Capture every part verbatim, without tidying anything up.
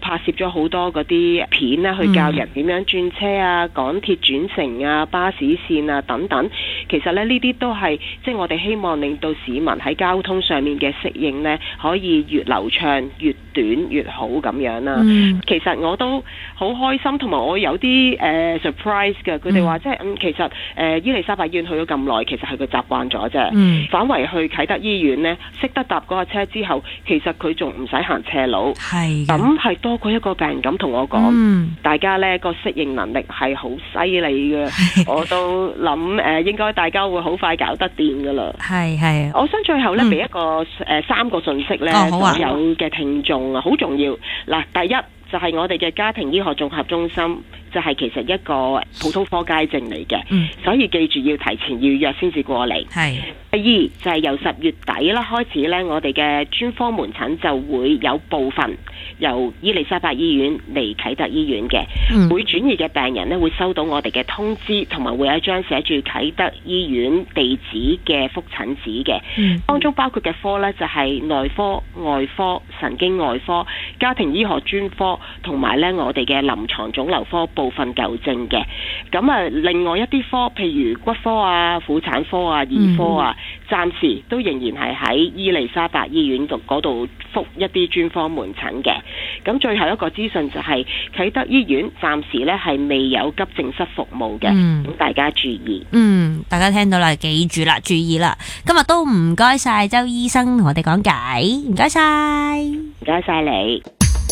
拍攝咗好多嗰啲片啦，去教人點樣轉車啊、港鐵轉乘啊、巴士線啊等等。其實咧呢啲都係即係我哋希望令到市民喺交通上面嘅適應呢，可以越流暢、越短越好咁樣啦。嗯、其實我都好開心，同埋我有啲誒、呃、surprise 嘅。佢哋話即係嗯，其實誒、呃、伊利沙伯醫院去咗咁耐，其實係佢習慣咗啫。嗯、反為去啟德醫院呢，識得搭嗰架車之後，其實佢仲唔使行斜路。係咁係多過一個病人咁同我講，嗯、大家呢個適應能力係好犀利嘅。我都諗誒、呃，應該大家會好快搞得掂噶啦。係係，我想最後呢，俾、嗯、一個誒、呃、三個信息呢，所、哦啊、有嘅聽眾啊，好重要。嗱，第一就係、是、我哋嘅家庭醫學綜合中心。就係其實一個普通科街症嚟嘅，嗯、所以記住要提前預約先至過嚟。係。第二就係、是、由十月底啦開始呢，我哋嘅專科門診就會有部分由伊利沙伯醫院嚟啟德醫院嘅，嗯、每轉移嘅病人呢會收到我哋嘅通知，同埋會有一張寫住啟德醫院地址嘅覆診紙嘅。嗯、當中包括嘅科呢，就係、是、內科、外科、神經外科、家庭醫學專科，同埋呢我哋嘅臨床腫瘤科部分糾正嘅。咁啊，另外一啲科，譬如骨科啊、婦產科啊、兒科啊。嗯暫時都仍然係喺伊利沙伯醫院度嗰度覆一啲專科門診嘅。咁最後一個資訊就係、是、啟德醫院暫時咧係未有急症室服務嘅，咁、嗯、大家注意。 嗯，大家聽到啦，記住啦，注意啦。今日都唔該晒周醫生同我哋講解，唔該晒， 唔該晒你。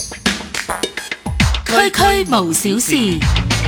區區無小事。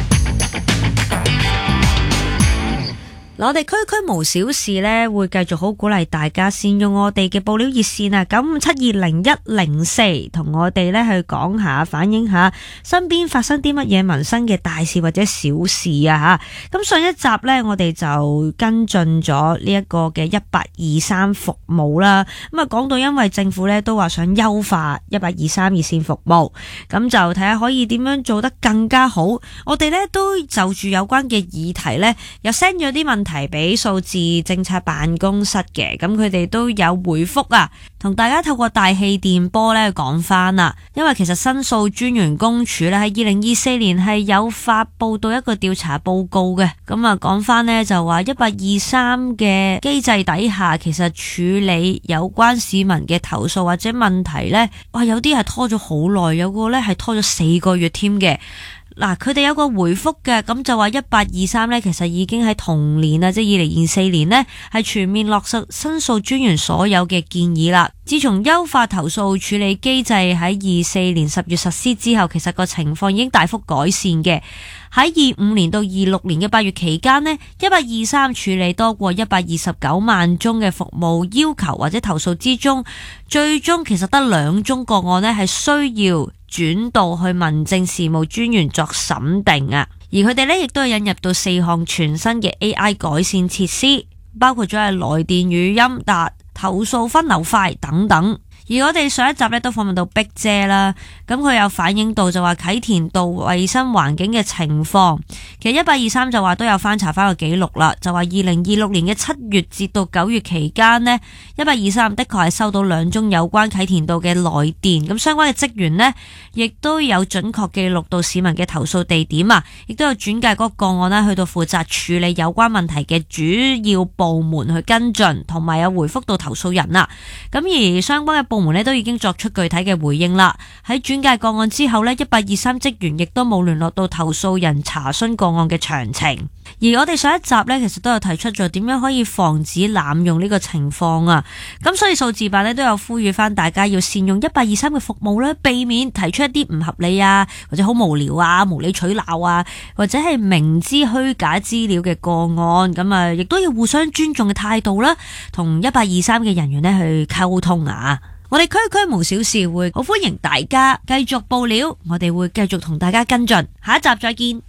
我哋區區無小事呢，會繼續好鼓勵大家善用我哋嘅報料熱線啊，九五七二零一零四，同我哋呢去講下，反映下身邊發生啲乜嘢民生嘅大事或者小事啊吓。咁上一集呢，我哋就跟進咗呢一個嘅一八二三服務啦。咁啊，講到因為政府呢都話想優化一八二三熱線服務，咁就睇下可以點樣做得更加好。我哋呢都就住有關嘅議題呢，又 send 咗啲問題提俾數字政策辦公室嘅，咁佢哋都有回覆啊，同大家透過大氣電波咧講翻啦。因為其實申訴專員公署咧喺二零二四年係有發佈到一個調查報告嘅，咁啊講翻呢，就話一八二三嘅機制底下，其實處理有關市民嘅投訴或者問題呢，哇有啲係拖咗好耐，有個呢係拖咗四個月添嘅。嗱，佢哋有個回覆嘅，咁就話一八二三呢，其實已經喺同年啊，即係二零二四年呢，係全面落實申訴專員所有嘅建議啦。自從優化投訴處理機制喺二四年十月實施之後，其實個情況已經大幅改善嘅。喺二五年到二六年嘅八月期間呢，一八二三處理多過一百二十九萬宗嘅服務要求或者投訴之中，最終其實得兩宗個案呢係需要轉到去民政事務專員作審定啊。而佢哋呢亦都係引入到四項全新嘅 A I 改善設施，包括咗係來電語音達、投訴分流快等等。而我哋上一集咧都訪問到碧姐啦，咁佢有反映到就話啟田道衛生環境嘅情況，其實一八二三就話都有翻查翻個記錄啦，就話二零二六年嘅七月至到九月期間呢，一八二三的確係收到兩宗有關啟田道嘅來電，咁相關嘅職員呢，亦都有準確記錄到市民嘅投訴地點啊，亦都有轉介嗰個個案啦，去到負責處理有關問題嘅主要部門去跟進，同埋有回覆到投訴人啦。咁而相關嘅部門呢都已經作出具體嘅回應啦。喺轉介個案之後呢，一八二三職員亦都冇聯絡到投訴人查詢個案嘅詳情。而我哋上一集呢，其實都有提出咗點樣可以防止濫用呢個情況啊。咁所以數字辦呢都有呼籲翻大家要善用一八二三嘅服務啦，避免提出一啲唔合理啊，或者好無聊啊、無理取鬧啊，或者係明知虛假資料嘅個案。咁啊，亦都要互相尊重嘅態度啦，同一八二三嘅人員呢去溝通啊。我哋區區無小事會好歡迎大家繼續報料，我哋會繼續同大家跟進，下一集再見。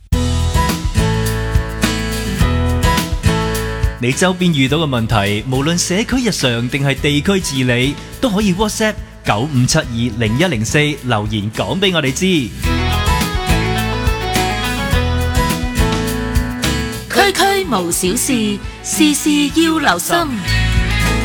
你周邊遇到嘅問題，無論社區日常定係地區治理，都可以 WhatsApp 九五七二零一零四留言講俾我哋知。 區區無小事，事事要留心。